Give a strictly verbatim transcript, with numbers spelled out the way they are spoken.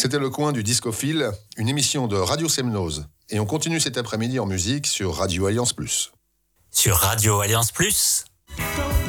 C'était le coin du Discophile, une émission de Radio Semnose. Et on continue cet après-midi en musique sur Radio Alliance Plus. Sur Radio Alliance Plus.